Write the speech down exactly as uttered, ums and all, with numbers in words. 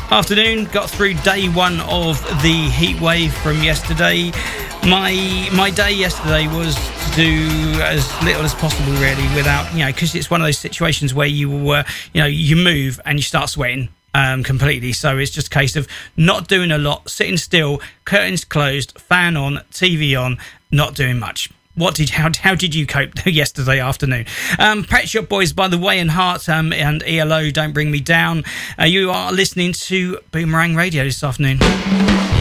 Afternoon, got through day one of the heat wave from yesterday. My my day yesterday was to do as little as possible, really, without, you know, because it's one of those situations where you, uh, you know, you move and you start sweating um, completely. So it's just a case of not doing a lot, sitting still, curtains closed, fan on, T V on, not doing much. What did how how did you cope yesterday afternoon? Um, Pet Shop Boys, By the Way and Heart, um, and E L O, Don't Bring Me Down. Uh, you are listening to Boomerang Radio this afternoon.